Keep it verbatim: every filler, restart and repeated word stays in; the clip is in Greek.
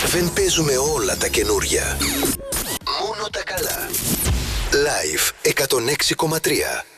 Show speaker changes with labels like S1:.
S1: Δεν παίζουμε όλα τα καινούρια. Μόνο τα καλά. Live εκατόν έξι κόμμα τρία.